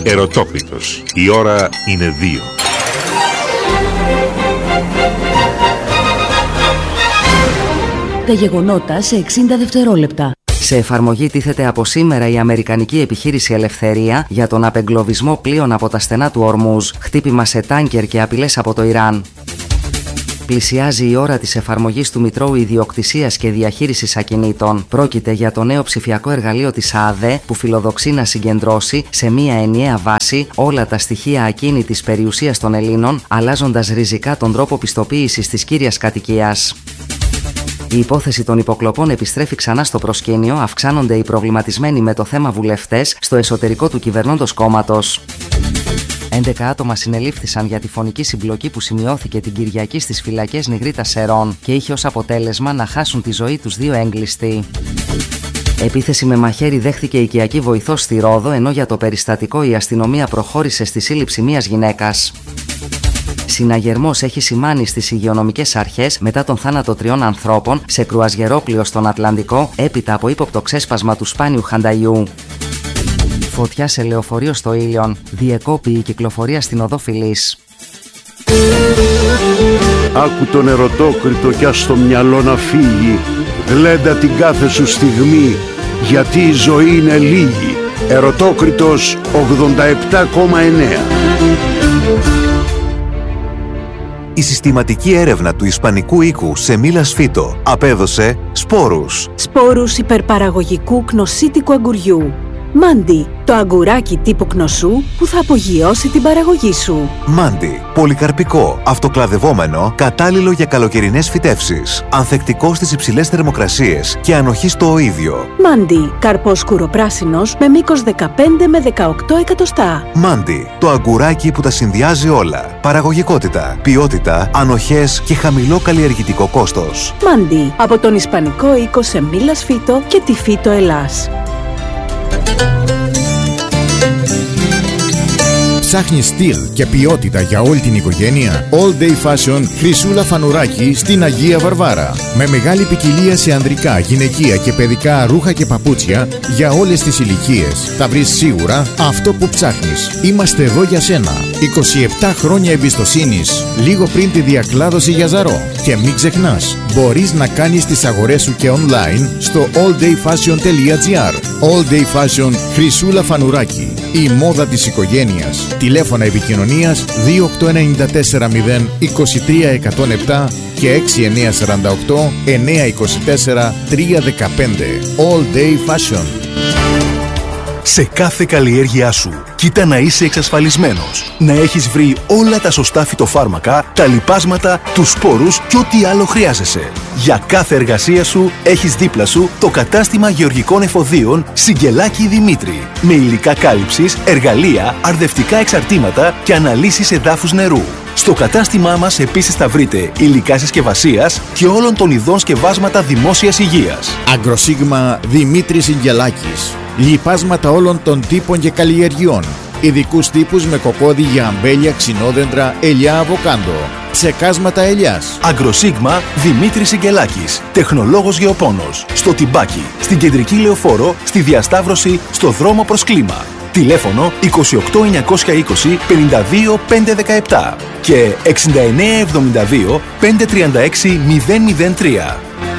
Ερωτόκριτος. Η ώρα είναι 2. Τα γεγονότα σε 60 δευτερόλεπτα. Σε εφαρμογή τίθεται από σήμερα η αμερικανική επιχείρηση Ελευθερία για τον απεγκλωβισμό πλοίων από τα στενά του Ορμούζ, χτύπημα σε τάνκερ και απειλές από το Ιράν. Πλησιάζει η ώρα της εφαρμογής του Μητρώου Ιδιοκτησίας και Διαχείρισης Ακινήτων. Πρόκειται για το νέο ψηφιακό εργαλείο της ΑΑΔΕ που φιλοδοξεί να συγκεντρώσει σε μία ενιαία βάση όλα τα στοιχεία ακίνητης περιουσίας των Ελλήνων, αλλάζοντας ριζικά τον τρόπο πιστοποίησης της κύριας κατοικίας. Η υπόθεση των υποκλοπών επιστρέφει ξανά στο προσκήνιο, αυξάνονται οι προβληματισμένοι με το θέμα βουλευτές στο εσωτερικό του κυβερνώντος κόμματος. 11 άτομα συνελήφθησαν για τη φωνική συμπλοκή που σημειώθηκε την Κυριακή στις φυλακές Νιγρίτας Σερών και είχε ως αποτέλεσμα να χάσουν τη ζωή τους 2 έγκλειστοι. Επίθεση με μαχαίρι δέχθηκε οικιακή βοηθός στη Ρόδο, ενώ για το περιστατικό η αστυνομία προχώρησε στη σύλληψη μιας γυναίκας. Συναγερμός έχει σημάνει στις υγειονομικές αρχές μετά τον θάνατο 3 ανθρώπων σε κρουαζιερόπλοιο στον Ατλαντικό, έπειτα από ύποπτο ξέσπασμα του σπάνιου χανταϊού. Φωτιά σε λεωφορείο στο Ήλιον. Διεκόπη η κυκλοφορία στην οδό Φιλής. Άκου τον ερωτόκριτο κι ας το μυαλό να φύγει. Γλέντα την κάθε σου στιγμή, γιατί η ζωή είναι λίγη. Ερωτόκριτος 87,9. Η συστηματική έρευνα του Ισπανικού οίκου Σεμίλας Φίτο απέδωσε σπόρους. Σπόρους υπερπαραγωγικού κνοσίτικου αγκουριού. Μάντι, το αγκουράκι τύπου κνοσού που θα απογειώσει την παραγωγή σου. Μάντι, πολυκαρπικό, αυτοκλαδευόμενο, κατάλληλο για καλοκαιρινές φυτεύσεις, ανθεκτικό στις υψηλές θερμοκρασίες και ανοχή στο οΐδιο. Μάντι, καρπός σκουροπράσινος με μήκος 15 με 18 εκατοστά. Μάντι, το αγκουράκι που τα συνδυάζει όλα. Παραγωγικότητα, ποιότητα, ανοχές και χαμηλό καλλιεργητικό κόστος. Μάντι, από τον Ισπανικό οίκο Σεμίλας Φίτο και τη Φίτο Ελλάς. Ψάχνεις στυλ και ποιότητα για όλη την οικογένεια? All Day Fashion Χρυσούλα Φανουράκη στην Αγία Βαρβάρα. Με μεγάλη ποικιλία σε ανδρικά, γυναικεία και παιδικά ρούχα και παπούτσια για όλες τις ηλικίες. Θα βρεις σίγουρα αυτό που ψάχνεις. Είμαστε εδώ για σένα. 27 χρόνια εμπιστοσύνης, λίγο πριν τη διακλάδωση για Ζαρό. Και μην ξεχνάς, μπορείς να κάνεις τις αγορές σου και online στο alldayfashion.gr. All Day Fashion Χρυσούλα Φανουράκη. Η μόδα της οικογένειας. Τηλέφωνα επικοινωνίας 28940 23107 και 6948 924 315. All Day Fashion. Σε κάθε καλλιέργειά σου, κοίτα να είσαι εξασφαλισμένος. Να έχεις βρει όλα τα σωστά φυτοφάρμακα, τα λιπάσματα, τους σπόρους και ό,τι άλλο χρειάζεσαι. Για κάθε εργασία σου, έχεις δίπλα σου το κατάστημα γεωργικών εφοδίων Σιγκελάκη Δημήτρη. Με υλικά κάλυψης, εργαλεία, αρδευτικά εξαρτήματα και αναλύσεις εδάφους νερού. Στο κατάστημά μας επίσης θα βρείτε υλικά συσκευασίας και όλων των ειδών σκευάσματα δημόσιας υγείας. Αγκροσίγμα Δημήτρης Σιγκελάκης. Λιπάσματα όλων των τύπων και καλλιεργειών. Ειδικούς τύπους με κοκόδι για αμπέλια, ξινόδεντρα, ελιά, αβοκάντο. Ψεκάσματα ελιάς. Αγκροσίγμα Δημήτρης Σιγκελάκης. Τεχνολόγος γεωπόνος. Στο Τιμπάκι, στην Κεντρική Λεωφόρο, στη Διασταύρωση, στο δρόμο προς Κλίμα. Τηλέφωνο 28 920 52 517 και 69 72 536 003.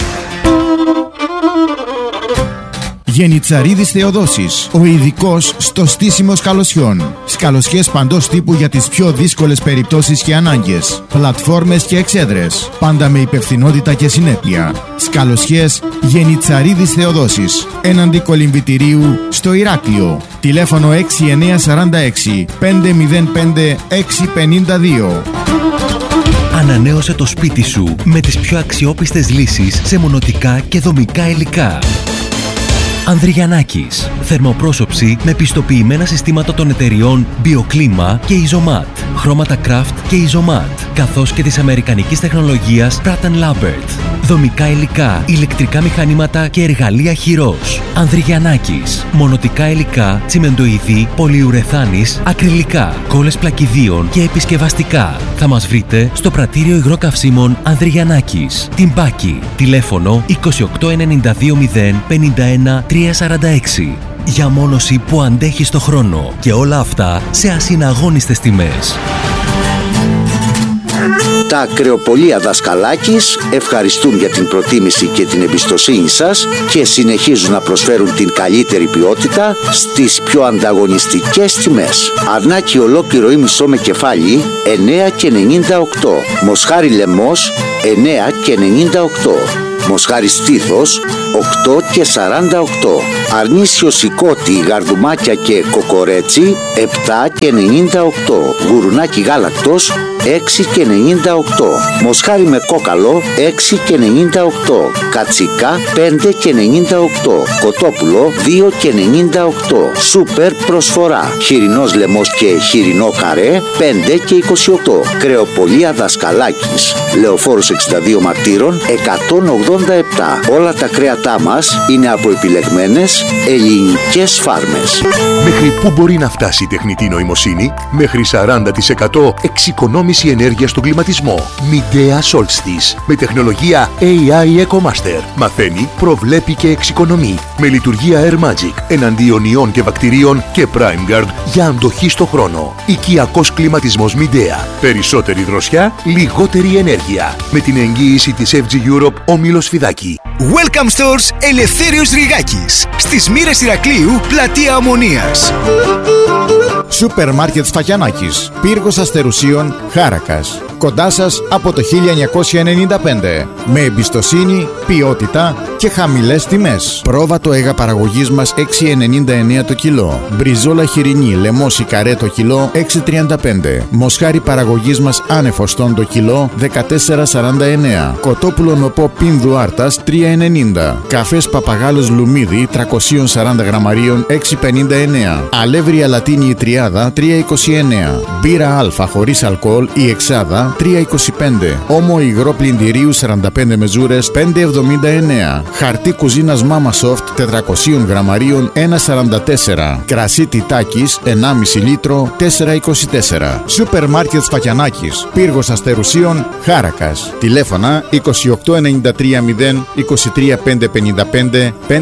Γενιτσαρίδης Θεοδόσης, ο ειδικός στο στήσιμο σκαλωσιών. Σκαλωσιές παντός τύπου για τις πιο δύσκολες περιπτώσεις και ανάγκες. Πλατφόρμες και εξέδρες. Πάντα με υπευθυνότητα και συνέπεια. Σκαλωσιές Γενιτσαρίδης Θεοδόσης. Έναντι κολυμβητηρίου στο Ηράκλειο. Τηλέφωνο 6946 505 652. Ανανέωσε το σπίτι σου με τις πιο αξιόπιστες λύσεις σε μονοτικά και δομικά υλικά. Ανδριγιαννάκης. Θερμοπρόσωψη με πιστοποιημένα συστήματα των εταιριών BioClima και Isomat. Χρώματα Craft και Isomat. Καθώς και της αμερικανικής τεχνολογίας Pratt & Lambert. Δομικά υλικά, ηλεκτρικά μηχανήματα και εργαλεία χειρός. Ανδριγιαννάκης. Μονοτικά υλικά, τσιμεντοειδή, πολυουρεθάνης, ακριλικά, κόλλες πλακιδίων και επισκευαστικά. Θα μας βρείτε στο πρατήριο υγρό καυσίμων Ανδριγιαννάκης. Τιμπάκι. Τηλέφωνο 28 92 0 51 346. για μόνωση που αντέχει στο χρόνο και όλα αυτά σε ασυναγώνιστες τιμές. Τα κρεοπολία Δασκαλάκης ευχαριστούν για την προτίμηση και την εμπιστοσύνη σας και συνεχίζουν να προσφέρουν την καλύτερη ποιότητα στις πιο ανταγωνιστικές τιμές. Αρνάκι ολόκληρο ή μισό με κεφάλι 9,98. Μοσχάρι λαιμός 9,98. Μοσχάρι στήθος 8,48. Αρνίσιο σηκώτη, γαρδουμάκια και κοκορέτσι 7,98. Γουρουνάκι γάλακτος 6,98. Μοσχάρι με κόκαλο 6,98. Κατσικά 5,98. Κοτόπουλο 2,98. Σούπερ προσφορά. Χοιρινός λαιμός και χοιρινό καρέ 5,28. Κρεοπολία Δασκαλάκης, Λεωφόρος 62 Μαρτύρων 187. Όλα τα κρέατά μας είναι από επιλεγμένες ελληνικές φάρμες. Μέχρι πού μπορεί να φτάσει η τεχνητή νοημοσύνη? Μέχρι 40% εξοικονόμηση ενέργειας στον κλιματισμό. Midea Solstice με τεχνολογία AI EcoMaster. Μαθαίνει, προβλέπει και εξοικονομεί. Με λειτουργία Air Magic εναντίον ιών και βακτηρίων και PrimeGuard για αντοχή στο χρόνο. Οικιακός κλιματισμός Midea. Περισσότερη δροσιά, λιγότερη ενέργεια. Με την εγγύηση της FG Europe Όμιλος Φιδάκη. Welcome Stores Ελευθέριος Ρηγάκης. Στις Μοίρες Ηρακλείου, πλατεία Ομονίας. Σούπερ μάρκετ Σφακιανάκης, Πύργος Αστερουσίων, Χάρακας. Κοντά σας από το 1995. Με εμπιστοσύνη, ποιότητα και χαμηλές τιμές. Πρόβατο αίγα παραγωγής μας 6,99 το κιλό. Μπριζόλα χοιρινή, λεμόσι καρέ το κιλό 6,35. Μοσχάρι παραγωγής μας άνεφοστον το κιλό 14,49. Κοτόπουλο νοπό πίνδου άρτας 3,90. Καφές Παπαγάλος Λουμίδι 340 γραμμαρίων 6,59. Αλεύρι αλατίνη η τριάδα 3,29. Μπύρα αλφα χωρίς αλκοόλ η εξάδα 3,25. Όμο υγρό πλυντηρίου 45 μεζούρες 5,79. Χαρτί κουζίνας Mama Soft 400 γραμμαρίων 1,44. Κρασί Τιτάκης 1,5 λίτρο 4,24. Σούπερ μάρκετ Σφακιανάκης, Πύργος Αστερουσίων, Χάρακας. Τηλέφωνα 2893 0 23 555